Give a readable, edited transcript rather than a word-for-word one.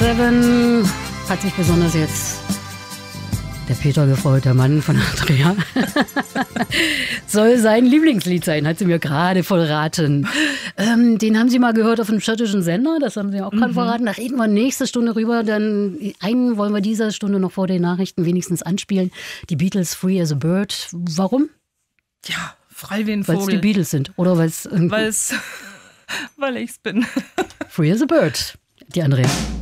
7 hat sich besonders jetzt der Peter gefreut, der Mann von Andrea. Soll sein Lieblingslied sein, hat sie mir gerade verraten. Den haben Sie mal gehört auf einem schottischen Sender, das haben Sie auch gerade verraten. Da reden wir nächste Stunde rüber. Dann einen wollen wir diese Stunde noch vor den Nachrichten wenigstens anspielen. Die Beatles, Free as a Bird. Warum? Ja, frei wie ein Vogel. Weil es die Beatles sind oder weil ich's Weil ich's bin. Free as a Bird, die Andrea.